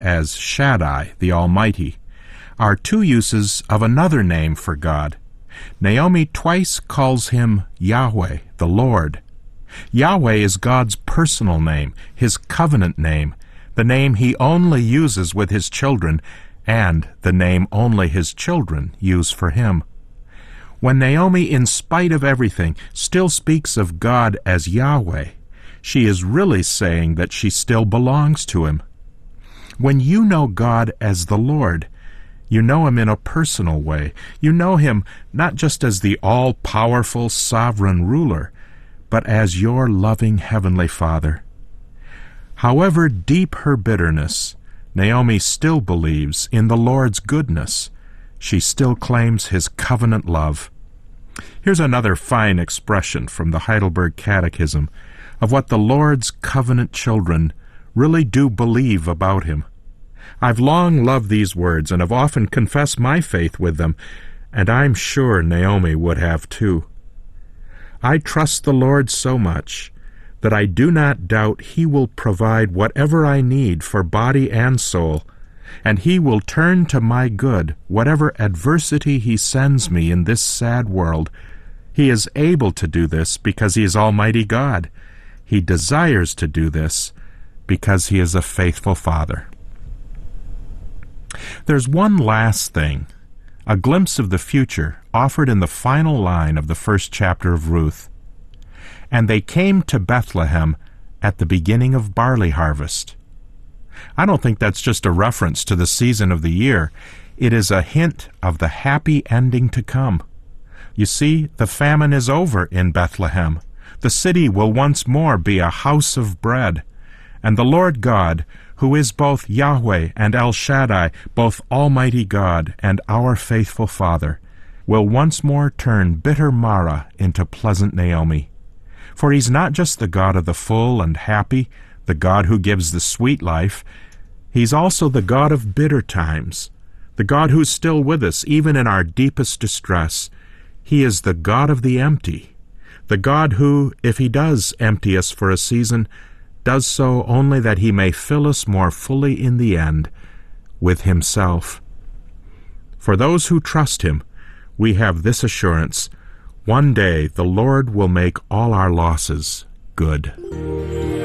as Shaddai, the Almighty, are two uses of another name for God. Naomi twice calls him Yahweh, the Lord. Yahweh is God's personal name, his covenant name, the name he only uses with his children, and the name only his children use for him. When Naomi, in spite of everything, still speaks of God as Yahweh, she is really saying that she still belongs to him. When you know God as the Lord, you know him in a personal way. You know him not just as the all-powerful sovereign ruler, but as your loving Heavenly Father. However deep her bitterness, Naomi still believes in the Lord's goodness. She still claims his covenant love. Here's another fine expression from the Heidelberg Catechism of what the Lord's covenant children really do believe about him. I've long loved these words and have often confessed my faith with them, and I'm sure Naomi would have too. I trust the Lord so much that I do not doubt he will provide whatever I need for body and soul, and he will turn to my good whatever adversity he sends me in this sad world. He is able to do this because he is Almighty God. He desires to do this because he is a faithful Father. There's one last thing, a glimpse of the future offered in the final line of the first chapter of Ruth. And they came to Bethlehem at the beginning of barley harvest. I don't think that's just a reference to the season of the year. It is a hint of the happy ending to come. You see, the famine is over in Bethlehem. The city will once more be a house of bread. And the Lord God, who is both Yahweh and El Shaddai, both Almighty God and our faithful Father, will once more turn bitter Mara into pleasant Naomi. For he's not just the God of the full and happy, the God who gives the sweet life. He's also the God of bitter times, the God who's still with us even in our deepest distress. He is the God of the empty, the God who, if he does empty us for a season, does so only that he may fill us more fully in the end with himself. For those who trust him, we have this assurance: one day the Lord will make all our losses good.